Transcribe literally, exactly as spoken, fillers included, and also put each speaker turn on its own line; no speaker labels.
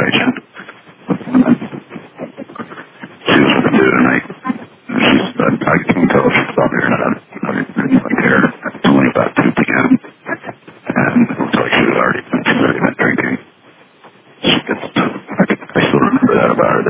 situation. She was with a dude, and I, she's, I, I can tell if she's up here or not. I didn't really care. It's only about two p.m. And it looks like she was already, she's already been drinking. It's, I, I still remember that about her.